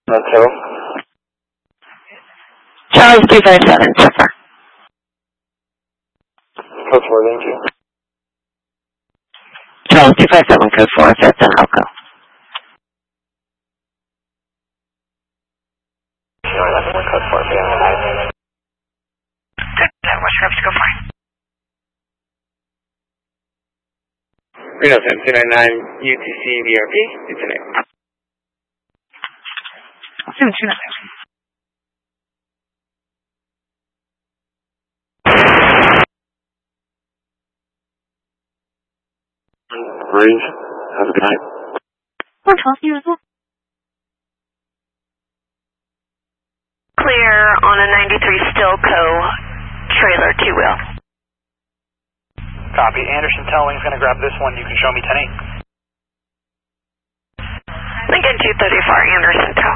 Motel. Charlie 257, so far. Code 4, thank you. Charlie 257, code 4, that's an Elko. Code 4, good, What's your go fine? Reno 7299 UTC VRP, it's an 7299. Marines, have a good night. 112, you as well. Clear on a 93 Stilco trailer 2-wheel. Copy. Anderson Towing's going to grab this one. You can show me 10-8. Lincoln 234 Anderson Towing.